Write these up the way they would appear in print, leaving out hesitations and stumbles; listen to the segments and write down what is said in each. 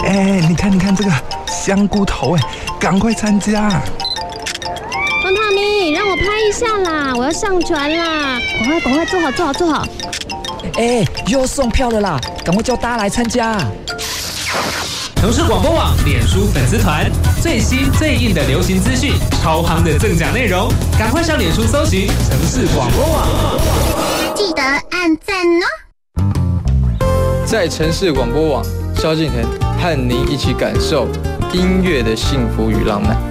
你看这个香菇头，赶快参加！ 方大明，让我拍一下啦，我要上传啦！赶快，坐好。 又送票了啦，赶快叫大家来参加！ 城市广播网脸书粉丝团，最新最硬的流行资讯，超夯的赠奖内容，赶快上脸书搜寻城市广播网， 记得按赞哦！ 在城市广播网，萧敬腾和您一起感受音乐的幸福与浪漫。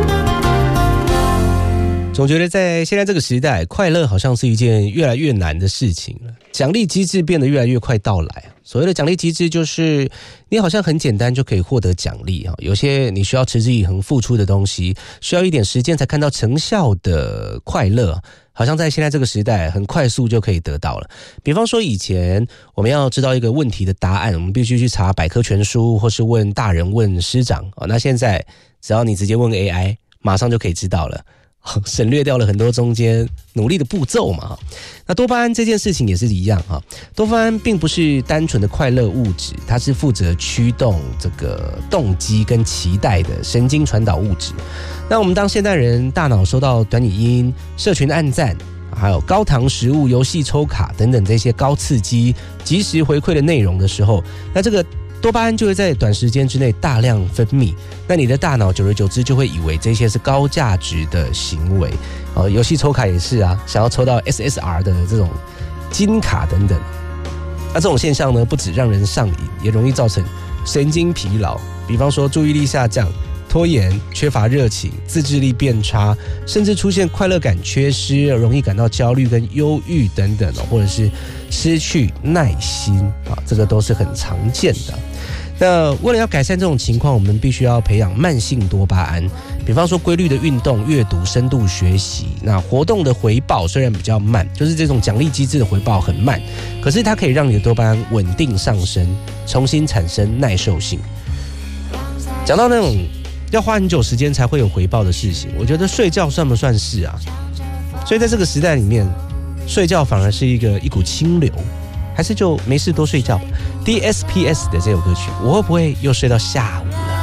总觉得在现在这个时代，快乐好像是一件越来越难的事情了。奖励机制变得越来越快到来。所谓的奖励机制就是你好像很简单就可以获得奖励，有些你需要持之以恒付出的东西，需要一点时间才看到成效的快乐，好像在现在这个时代很快速就可以得到了。比方说以前我们要知道一个问题的答案，我们必须去查百科全书或是问大人问师长，那现在只要你直接问 AI 马上就可以知道了，省略掉了很多中间努力的步骤嘛。那多巴胺这件事情也是一样，多巴胺并不是单纯的快乐物质，它是负责驱动这个动机跟期待的神经传导物质。那我们当现代人大脑收到短影音、社群按赞，还有高糖食物、游戏抽卡等等这些高刺激即时回馈的内容的时候，那这个多巴胺就会在短时间之内大量分泌，那你的大脑久而久之就会以为这些是高价值的行为。游戏抽卡也是啊，想要抽到 SSR 的这种金卡等等。那这种现象呢，不只让人上瘾，也容易造成神经疲劳，比方说注意力下降、拖延、缺乏热情、自制力变差，甚至出现快乐感缺失，容易感到焦虑跟忧郁等等，或者是失去耐心，这个都是很常见的。那为了要改善这种情况，我们必须要培养慢性多巴胺，比方说规律的运动、阅读、深度学习。那活动的回报虽然比较慢，就是这种奖励机制的回报很慢，可是它可以让你的多巴胺稳定上升，重新产生耐受性。讲到那种要花很久时间才会有回报的事情，我觉得睡觉算不算是啊？所以在这个时代里面，睡觉反而是一股清流，还是就没事多睡觉吧。DSPS 的这首歌曲，我会不会又睡到下午了？